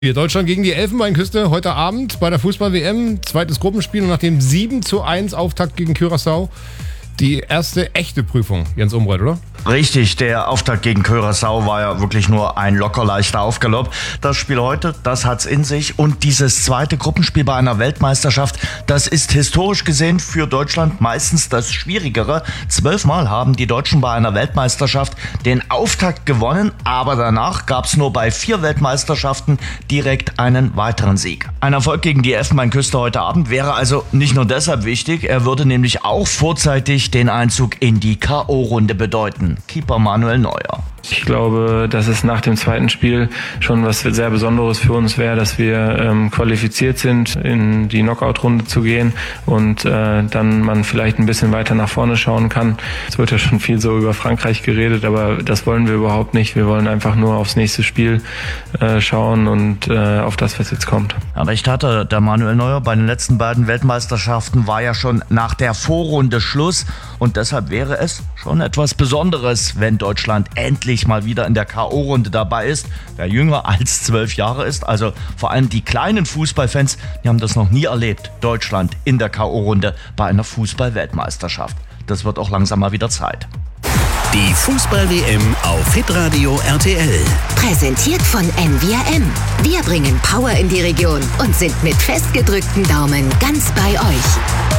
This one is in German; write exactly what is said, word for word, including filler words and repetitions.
Hier Deutschland gegen die Elfenbeinküste heute Abend bei der Fußball-W M. Zweites Gruppenspiel und nach dem sieben zu eins Auftakt gegen Curaçao die erste echte Prüfung. Jens Umbreit, oder? Richtig, der Auftakt gegen Curaçao war ja wirklich nur ein locker leichter Aufgalopp. Das Spiel heute, das hat's in sich. Und dieses zweite Gruppenspiel bei einer Weltmeisterschaft, das ist historisch gesehen für Deutschland meistens das Schwierigere. Zwölfmal haben die Deutschen bei einer Weltmeisterschaft den Auftakt gewonnen, aber danach gab's nur bei vier Weltmeisterschaften direkt einen weiteren Sieg. Ein Erfolg gegen die Elfenbeinküste heute Abend wäre also nicht nur deshalb wichtig, er würde nämlich auch vorzeitig den Einzug in die K O-Runde bedeuten. Keeper Manuel Neuer. Ich glaube, dass es nach dem zweiten Spiel schon was sehr Besonderes für uns wäre, dass wir ähm, qualifiziert sind, in die Knockout-Runde zu gehen und äh, dann man vielleicht ein bisschen weiter nach vorne schauen kann. Es wird ja schon viel so über Frankreich geredet, aber das wollen wir überhaupt nicht. Wir wollen einfach nur aufs nächste Spiel äh, schauen und äh, auf das, was jetzt kommt. Ja, recht hatte der Manuel Neuer. Bei den letzten beiden Weltmeisterschaften war ja schon nach der Vorrunde Schluss und deshalb wäre es schon etwas Besonderes, wenn Deutschland endlich mal wieder in der K O-Runde dabei ist. Wer jünger als zwölf Jahre ist, also vor allem die kleinen Fußballfans, die haben das noch nie erlebt. Deutschland in der K O-Runde bei einer Fußball-Weltmeisterschaft. Das wird auch langsam mal wieder Zeit. Die Fußball-W M auf Hitradio R T L. Präsentiert von N V R M. Wir bringen Power in die Region und sind mit festgedrückten Daumen ganz bei euch.